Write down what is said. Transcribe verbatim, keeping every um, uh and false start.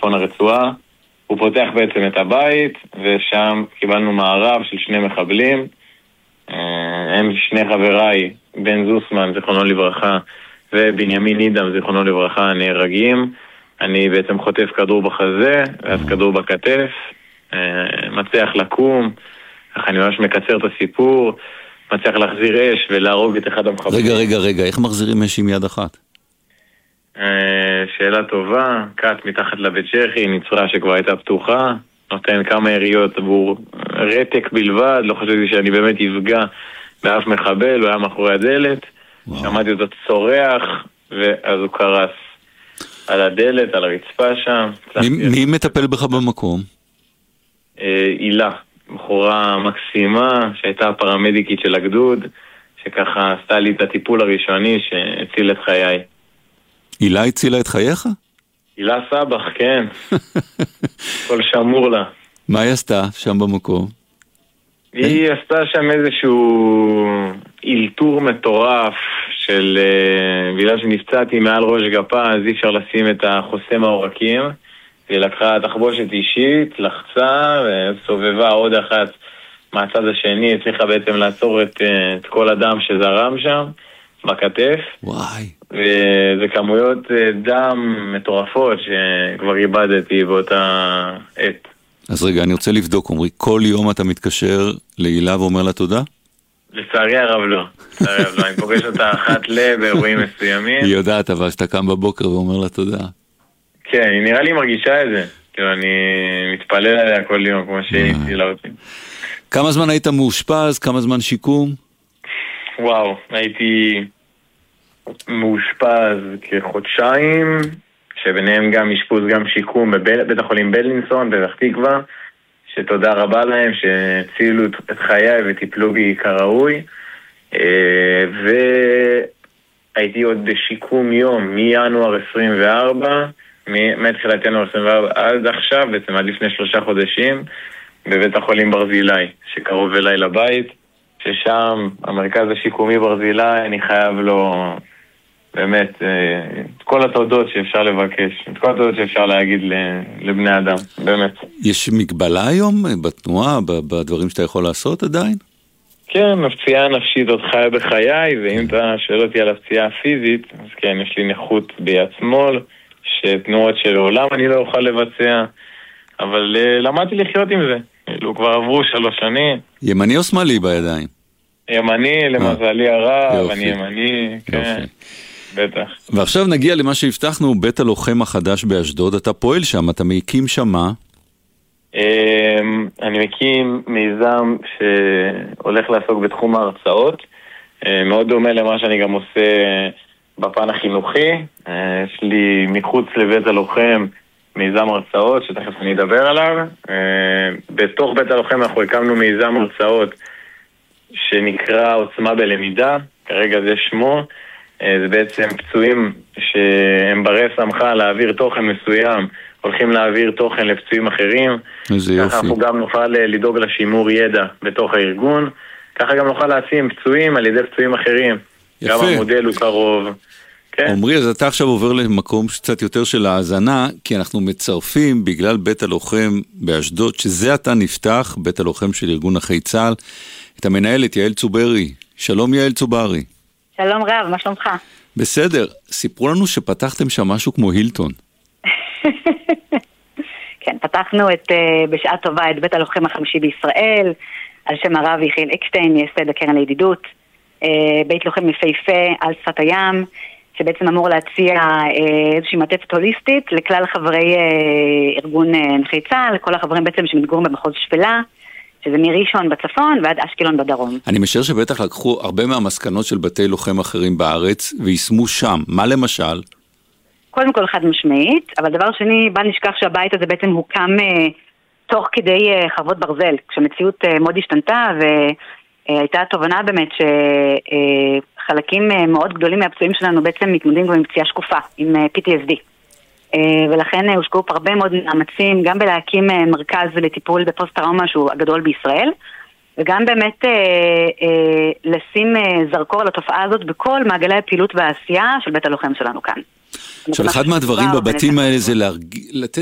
בצפון הרצועה. הוא פותח בעצם את הבית, ושם קיבלנו מערב של שני מחבלים. הם שני חבריי, בן זוסמן, זיכרונו לברכה, ובנימין נידם, זיכרונו לברכה, נהרגים. אני בעצם חוטף כדור בחזה, ואז כדור בכתף, מצליח לקום, אך אני ממש מקצר את הסיפור, מצליח להחזיר אש ולהרוג את אחד המחבלים. רגע, רגע, רגע, איך מחזירים אש עם יד אחת? שאלה טובה, קט מתחת לבית שחי, נצרה שכבר הייתה פתוחה, נותן כמה יריות עבור רתק בלבד, לא חשבתי שאני באמת יפגע באף מחבל, הוא היה מאחורי הדלת, שמעתי אותו צורח, ואז הוא קרס על הדלת, על הרצפה שם. מי, מי מטפל בך במקום? הילה, בחורה מקסימה, שהייתה הפרמדיקית של הגדוד, שככה עשתה לי את הטיפול הראשוני שהציל את חיי. הילה הצילה את חייך? הילה סבח, כן. כל שמור לה. מה היא עשתה שם במקום? היא עשתה שם איזשהו אילתור מטורף של, בגלל שנפצעתי מעל ראש גפה, אז אי אפשר לשים את החוסם העורקים. היא לקחה תחבושת אישית, לחצה וסובבה עוד אחת מהצד השני, הצליחה בעצם לעצור את, את כל הדם שזרם שם בכתף. וואי. וזה כמויות דם מטורפות שכבר איבדתי באותה עת. אז רגע, אני רוצה לבדוק, אומרי, כל יום אתה מתקשר להילה ואומר לה תודה? לצערי הרב לא. לצערי הרב לא. אני פוגש אותה אחת לה באירועים מסוימים. היא יודעת, אבל שאתה קם בבוקר ואומר לה תודה. כן, היא נראה לי מרגישה את זה. כאילו, אני מתפלל עליה כל יום, כמו שהיא הצילה אותי. כמה זמן היית מאושפז? כמה זמן שיקום? וואו, הייתי מאושפז כחודשיים, שביניהם גם אשפוז, גם שיקום בבית החולים בלינסון, בפתח תקווה, שתודה רבה להם שהצילו את חיי וטיפלו בי כראוי. והייתי עוד בשיקום יום מינואר עשרים וארבע, מתחילת ינואר עשרים וארבע עד עכשיו, בעצם עד לפני שלושה חודשים, בבית החולים ברזילי, שקרוב אליי לבית, ששם המרכז השיקומי ברזילי, אני חייב לו באמת את כל התודות שאפשר לבקש, את כל התודות שאפשר להגיד לבני אדם, באמת. יש מגבלה היום בתנועה, בדברים שאתה יכול לעשות עדיין? כן, הפציעה הנפשית עוד חיה בחיי, ואם אתה שואל אותי על הפציעה הפיזית, אז כן, יש לי נכות ביד שמאל, שתנועות שלעולם אני לא אוכל לבצע, אבל למדתי לחיות עם זה. אלו כבר עברו שלוש שנים. ימני או שמאלי בידיים? ימני, למזלי הרב, אני ימני, כן, בטח. ועכשיו נגיע למה שהבטחנו, בית הלוחם החדש באשדוד. אתה פועל שם, אתה מקים שם מה? אני מקים מיזם שהולך לעסוק בתחום ההרצאות, מאוד דומה למה שאני גם עושה בפן החינוכי. יש לי מחוץ לבית הלוחם מיזם הרצאות, שתכף אני אדבר עליו. בתוך בית הלוחם אנחנו הקמנו מיזם הרצאות שנקרא עוצמה בלמידה, כרגע זה שמו. זה בעצם פצועים שהם ברי שמחה להעביר תוכן מסוים, הולכים להעביר תוכן לפצועים אחרים. איזה יופי. ככה אנחנו גם נוכל לדאוג לשימור ידע בתוך הארגון, ככה גם נוכל להשים פצועים על ידי פצועים אחרים. יפה. גם המודל הוא קרוב. כן. אומרי, אז אתה עכשיו עובר למקום קצת יותר של האזנה, כי אנחנו מצרפים בגלל בית הלוחם באשדוד, שזה אתה נפתח, בית הלוחם של ארגון אחי צה"ל, את המנהלת יעל צוברי. שלום יעל צוברי. שלום רב, מה שלומך? בסדר, סיפרו לנו שפתחתם שם משהו כמו הילטון. כן, פתחנו את, uh, בשעה טובה את בית הלוחם החמישי בישראל, על שם הרב יחיאל אקשטיין, מייסד הקרן לידידות, uh, בית לוחם יפהפה על שפת הים, שבעצם אמור להציע uh, איזושהי מעטפת הוליסטית לכלל חברי uh, ארגון uh, נכי צה"ל, כל החברים בעצם שמתגוררים במחוז שפלה, שזה מראשון בצפון ועד אשקלון בדרום. אני משער שבטח לקחו הרבה מהמסקנות של בתי לוחם אחרים בארץ ויישמו שם. מה למשל? קודם כל חד משמעית, אבל דבר שני, בל נשכח שהבית הזה בעצם הוקם אה, תוך כדי אה, חרבות ברזל, כשהמציאות אה, מאוד השתנתה, והייתה אה, תובנה באמת שחלקים אה, אה, מאוד גדולים מהפצועים שלנו בעצם מתמודדים גם עם פציעה שקופה, עם אה, פי טי אס די. אה, ולכן אה, הושקעו פה הרבה מאוד מאמצים, גם בלהקים אה, מרכז לטיפול בפוסט-טראומה שהוא הגדול בישראל, וגם באמת אה, אה, לשים אה, זרקור על התופעה הזאת בכל מעגלי הפעילות והעשייה של בית הלוחם שלנו כאן. עכשיו, אחד מהדברים בבתים האלה זה לתת